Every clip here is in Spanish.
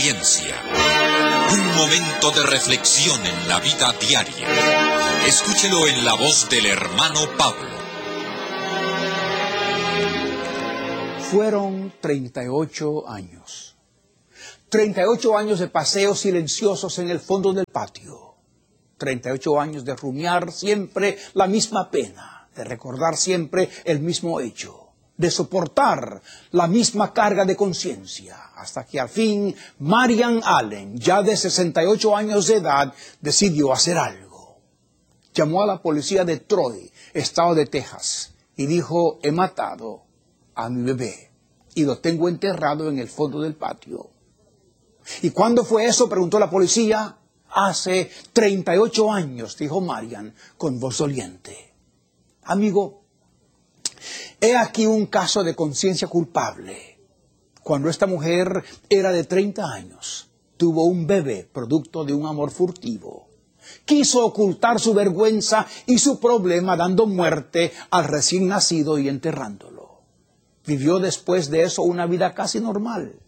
conciencia. Un momento de reflexión en la vida diaria. Escúchelo en la voz del hermano Pablo. Fueron 38 años. 38 años de paseos silenciosos en el fondo del patio. 38 años de rumiar siempre la misma pena, de recordar siempre el mismo hecho, de soportar la misma carga de conciencia, hasta que al fin Marian Allen, ya de 68 años de edad, decidió hacer algo. Llamó a la policía de Troy, estado de Texas, y dijo: he matado a mi bebé y lo tengo enterrado en el fondo del patio. ¿Y cuándo fue eso?, preguntó la policía. Hace 38 años, dijo Marian con voz doliente. Amigo, he aquí un caso de conciencia culpable. Cuando esta mujer era de 30 años, tuvo un bebé producto de un amor furtivo. Quiso ocultar su vergüenza y su problema dando muerte al recién nacido y enterrándolo. Vivió después de eso una vida casi normal,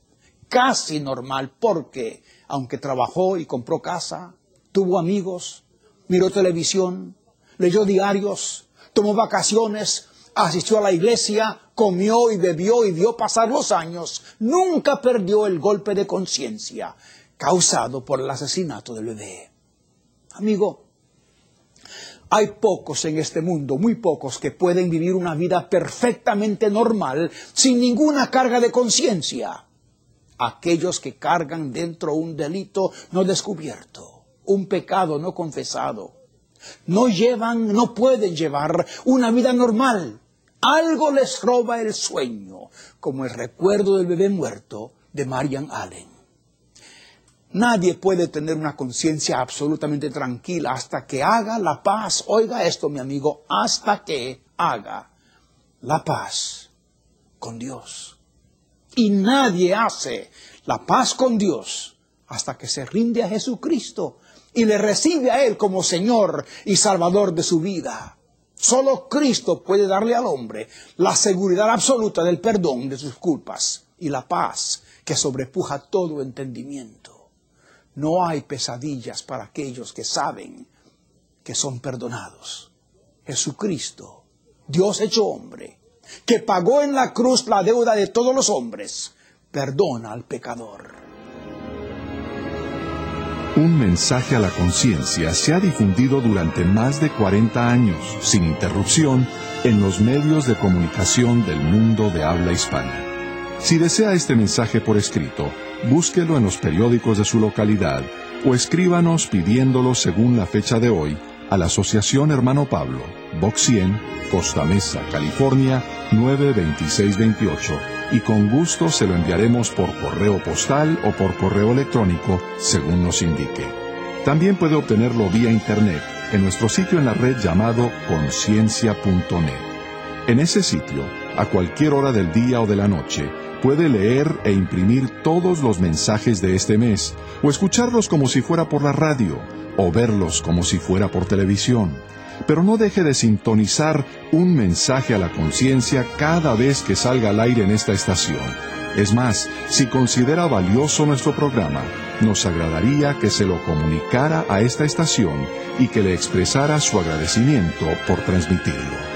porque aunque trabajó y compró casa, tuvo amigos, miró televisión, leyó diarios, tomó vacaciones, asistió a la iglesia, comió y bebió y vio pasar los años, nunca perdió el golpe de conciencia causado por el asesinato del bebé. Amigo, hay pocos en este mundo, muy pocos, que pueden vivir una vida perfectamente normal sin ninguna carga de conciencia. Aquellos que cargan dentro un delito no descubierto, un pecado no confesado, no pueden llevar una vida normal. Algo les roba el sueño, como el recuerdo del bebé muerto de Marian Allen. Nadie puede tener una conciencia absolutamente tranquila hasta que haga la paz. Oiga esto, mi amigo, hasta que haga la paz con Dios. Y nadie hace la paz con Dios hasta que se rinde a Jesucristo y le recibe a Él como Señor y Salvador de su vida. Solo Cristo puede darle al hombre la seguridad absoluta del perdón de sus culpas y la paz que sobrepuja todo entendimiento. No hay pesadillas para aquellos que saben que son perdonados. Jesucristo, Dios hecho hombre, que pagó en la cruz la deuda de todos los hombres, perdona al pecador. Un mensaje a la conciencia se ha difundido durante más de 40 años, sin interrupción, en los medios de comunicación del mundo de habla hispana. Si desea este mensaje por escrito, búsquelo en los periódicos de su localidad o escríbanos pidiéndolo según la fecha de hoy a la Asociación Hermano Pablo, Box 100, Costa Mesa, California, 92628, y con gusto se lo enviaremos por correo postal o por correo electrónico, según nos indique. También puede obtenerlo vía internet en nuestro sitio en la red llamado conciencia.net. En ese sitio, a cualquier hora del día o de la noche, puede leer e imprimir todos los mensajes de este mes, o escucharlos como si fuera por la radio, o verlos como si fuera por televisión. Pero no deje de sintonizar un mensaje a la conciencia cada vez que salga al aire en esta estación. Es más, si considera valioso nuestro programa, nos agradaría que se lo comunicara a esta estación y que le expresara su agradecimiento por transmitirlo.